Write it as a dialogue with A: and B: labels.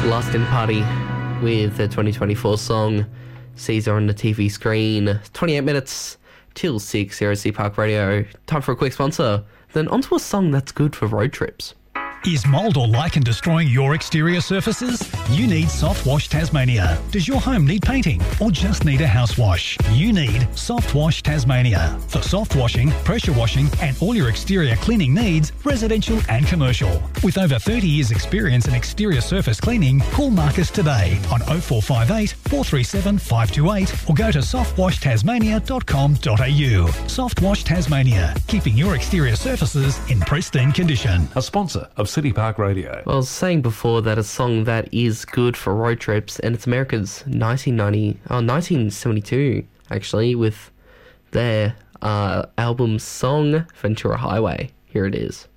A: Last Dinner Party with the 2024 song Caesar on the TV screen. 28 minutes till 6 here at City Park Radio. Time for a quick sponsor. Then onto a song that's good for road trips.
B: Is mould or lichen destroying your exterior surfaces? You need Soft Wash Tasmania. Does your home need painting or just need a house wash? You need Soft Wash Tasmania. For soft washing, pressure washing and all your exterior cleaning needs, residential and commercial. With over 30 years experience in exterior surface cleaning, call Marcus today on 0458 437 528 or go to softwashtasmania.com.au. Soft Wash Tasmania, keeping your exterior surfaces in pristine condition.
C: A sponsor of City Park Radio.
A: Well, I was saying before that a song that is good for road trips, and it's America's 1972, actually, with their album song Ventura Highway. Here it is.